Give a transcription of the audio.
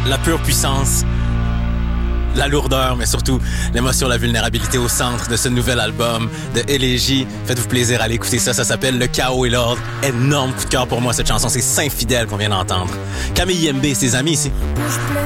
la pure puissance, la lourdeur, mais surtout l'émotion, la vulnérabilité au centre de ce nouvel album de Élégie. Faites-vous plaisir à aller écouter ça. Ça s'appelle Le Chaos et l'Ordre. Énorme coup de cœur pour moi, cette chanson. C'est Saint-Fidèle qu'on vient d'entendre. Camille Yembe et ses amis ici. Bouge plus,